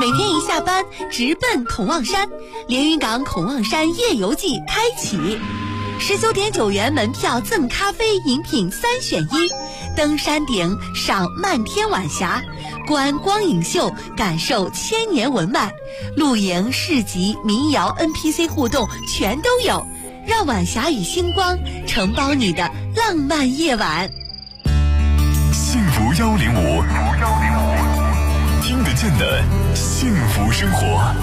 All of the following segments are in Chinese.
每天一下班直奔孔望山，连云港孔望山夜游季开启，19.9元门票赠咖啡饮品3选1，登山顶赏漫天晚霞，观光影秀感受千年文脉，露营市集民谣 NPC 互动全都有，让晚霞与星光承包你的浪漫夜晚。 幸福105，听得见的幸福生活。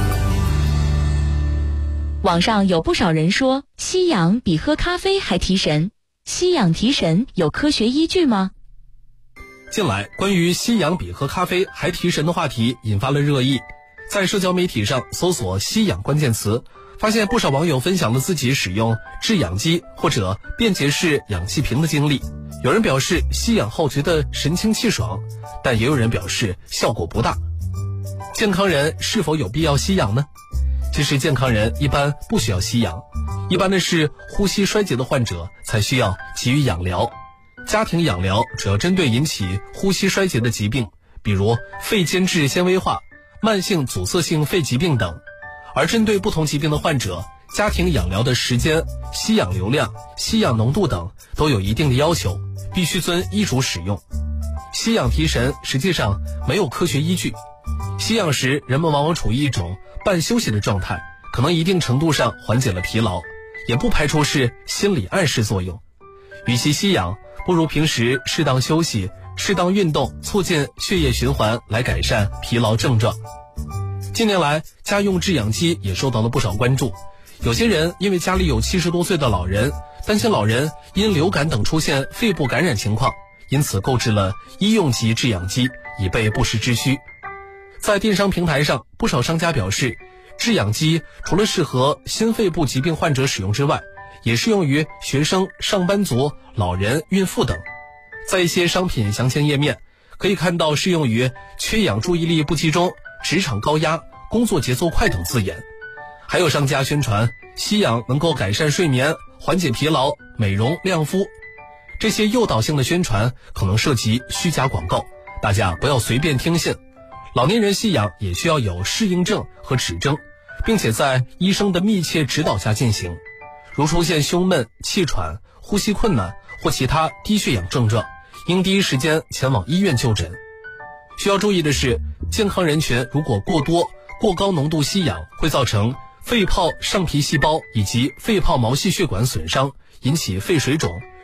网上有不少人说吸氧比喝咖啡还提神，吸氧提神有科学依据吗？ 近来关于吸氧比喝咖啡还提神的话题引发了热议，在社交媒体上搜索吸氧关键词，发现不少网友分享了自己使用制氧机或者便捷式氧气瓶的经历。有人表示吸氧后觉得神清气爽，但也有人表示效果不大。健康人是否有必要吸氧呢？其实健康人一般不需要吸氧，一般的是呼吸衰竭的患者才需要给予氧疗。家庭氧疗主要针对引起呼吸衰竭的疾病，比如肺间质纤维化、慢性阻塞性肺疾病等。而针对不同疾病的患者，家庭氧疗的时间、吸氧流量、吸氧浓度等都有一定的要求，必须遵医嘱使用。吸氧提神实际上没有科学依据，吸氧时人们往往处于一种半休息的状态，可能一定程度上缓解了疲劳，也不排除是心理暗示作用。与其吸氧，不如平时适当休息、适当运动，促进血液循环来改善疲劳症状。近年来，家用制氧机也受到了不少关注。有些人因为家里有70多岁的老人，担心老人因流感等出现肺部感染情况，因此购置了医用级制氧机，以备不时之需。在电商平台上，不少商家表示，制氧机除了适合心肺部疾病患者使用之外，也适用于学生、上班族、老人、孕妇等。在一些商品详情页面，可以看到适用于缺氧注意力不集中、职场高压、工作节奏快等字眼。还有商家宣传吸氧能够改善睡眠、缓解疲劳、美容亮肤，这些诱导性的宣传可能涉及虚假广告，大家不要随便听信。老年人吸氧也需要有适应症和指征，并且在医生的密切指导下进行。如出现胸闷、气喘、呼吸困难或其他低血氧症状，应第一时间前往医院就诊。需要注意的是，健康人群如果过多、过高浓度吸氧，会造成肺泡上皮细胞以及肺泡毛细血管损伤，引起肺水肿、